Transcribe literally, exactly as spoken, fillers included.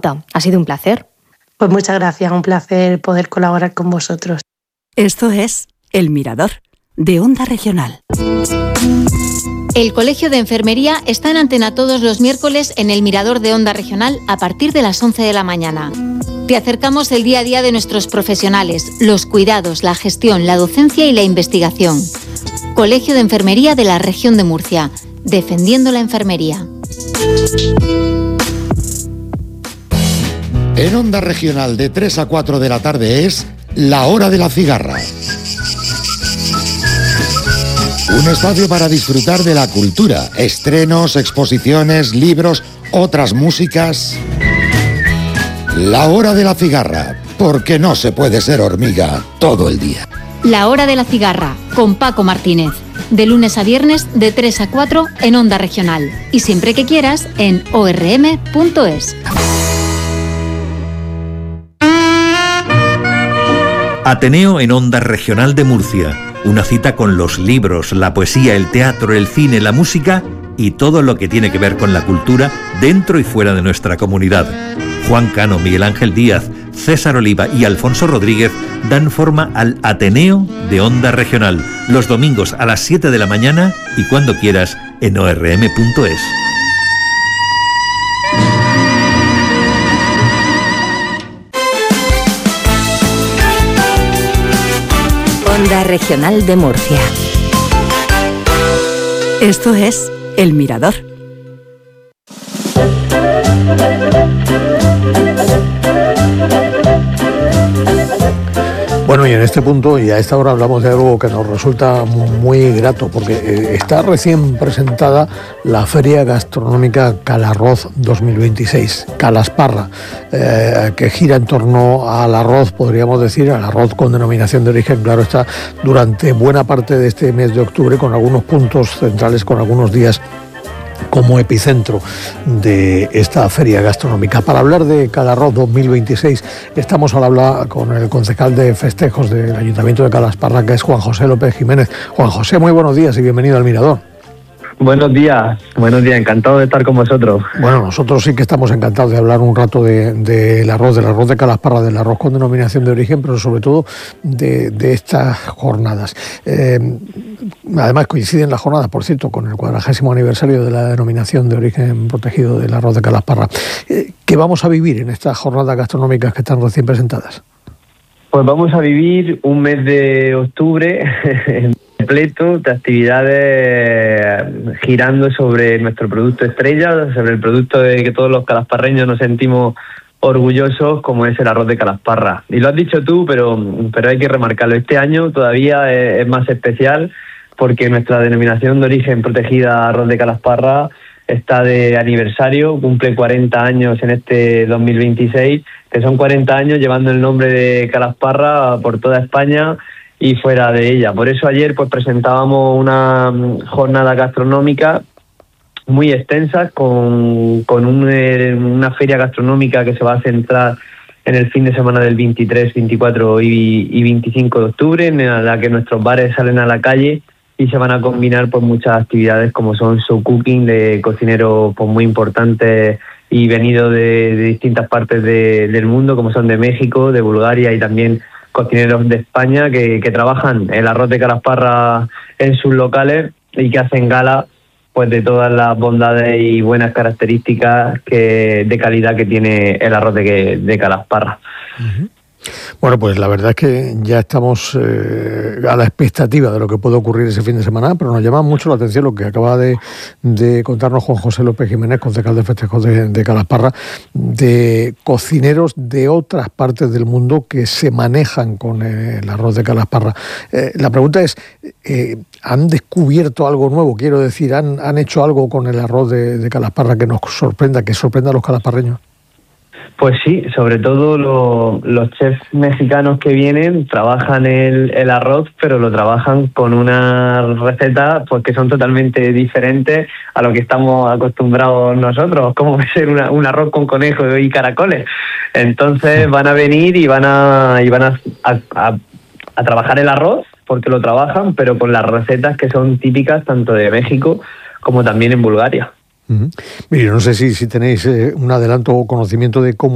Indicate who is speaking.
Speaker 1: Marta, ha sido un placer.
Speaker 2: Pues muchas gracias, un placer poder colaborar con vosotros.
Speaker 3: Esto es El Mirador, de Onda Regional.
Speaker 4: El Colegio de Enfermería está en antena todos los miércoles en El Mirador de Onda Regional a partir de las once de la mañana. Te acercamos el día a día de nuestros profesionales, los cuidados, la gestión, la docencia y la investigación. Colegio de Enfermería de la Región de Murcia, defendiendo la enfermería.
Speaker 5: En Onda Regional de tres a cuatro de la tarde es La Hora de la Cigarra. Un espacio para disfrutar de la cultura, estrenos, exposiciones, libros, otras músicas. La Hora de la Cigarra, porque no se puede ser hormiga todo el día.
Speaker 4: La Hora de la Cigarra, con Paco Martínez. De lunes a viernes de tres a cuatro en Onda Regional. Y siempre que quieras en o erre eme punto es.
Speaker 6: Ateneo en Onda Regional de Murcia. Una cita con los libros, la poesía, el teatro, el cine, la música y todo lo que tiene que ver con la cultura dentro y fuera de nuestra comunidad. Juan Cano, Miguel Ángel Díaz, César Oliva y Alfonso Rodríguez dan forma al Ateneo de Onda Regional, los domingos a las siete de la mañana y cuando quieras en o erre eme punto es.
Speaker 3: Onda Regional de Murcia. Esto es El Mirador.
Speaker 7: Bueno, y en este punto y a esta hora hablamos de algo que nos resulta muy grato, porque está recién presentada la Feria Gastronómica Calarroz dos mil veintiséis, Calasparra, eh, que gira en torno al arroz, podríamos decir, al arroz con denominación de origen, claro está, durante buena parte de este mes de octubre, con algunos puntos centrales, con algunos días como epicentro de esta feria gastronómica. Para hablar de Calarroz dos mil veintiséis estamos al habla con el concejal de festejos del Ayuntamiento de Calasparra, que es Juan José López Jiménez. Juan José, muy buenos días y bienvenido al Mirador.
Speaker 8: Buenos días, buenos días, encantado de estar con vosotros.
Speaker 7: Bueno, nosotros sí que estamos encantados de hablar un rato del de, de arroz, del arroz de Calasparra, del arroz con denominación de origen, pero sobre todo de, de estas jornadas. Eh, además coinciden las jornadas, por cierto, con el cuadragésimo aniversario de la denominación de origen protegido del arroz de Calasparra. Eh, ¿Qué vamos a vivir en estas jornadas gastronómicas que están recién presentadas?
Speaker 8: Pues vamos a vivir un mes de octubre completo de actividades girando sobre nuestro producto estrella, sobre el producto de que todos los calasparreños nos sentimos orgullosos, como es el arroz de Calasparra. Y lo has dicho tú, pero, pero hay que remarcarlo. Este año todavía es, es más especial porque nuestra denominación de origen protegida arroz de Calasparra está de aniversario, cumple cuarenta años en este dos mil veintiséis, que son cuarenta años llevando el nombre de Calasparra por toda España y fuera de ella. Por eso ayer pues presentábamos una jornada gastronómica muy extensa con, con un, eh, una feria gastronómica que se va a centrar en el fin de semana del veintitrés, veinticuatro y, y veinticinco de octubre, en la que nuestros bares salen a la calle y se van a combinar pues muchas actividades como son show cooking de cocineros pues muy importantes y venidos de, de distintas partes de, del mundo, como son de México, de Bulgaria y también cocineros de España que, que trabajan el arroz de Calasparra en sus locales y que hacen gala pues de todas las bondades y buenas características que, de calidad que tiene el arroz de, de Calasparra.
Speaker 7: Uh-huh. Bueno, pues la verdad es que ya estamos eh, a la expectativa de lo que puede ocurrir ese fin de semana, pero nos llama mucho la atención lo que acaba de, de contarnos Juan José López Jiménez, concejal de festejos de, de Calasparra, de cocineros de otras partes del mundo que se manejan con el arroz de Calasparra. Eh, la pregunta es, eh, ¿han descubierto algo nuevo? Quiero decir, ¿han, han hecho algo con el arroz de, de Calasparra que nos sorprenda, que sorprenda a los calasparreños?
Speaker 8: Pues sí, sobre todo lo, los chefs mexicanos que vienen trabajan el, el arroz, pero lo trabajan con unas recetas pues que son totalmente diferentes a lo que estamos acostumbrados nosotros, como ser una, un arroz con conejo y caracoles. Entonces van a venir y van a y van a, a, a, a trabajar el arroz, porque lo trabajan, pero con las recetas que son típicas tanto de México como también en Bulgaria.
Speaker 7: Uh-huh. Mire, no sé si, si tenéis eh, un adelanto o conocimiento de cómo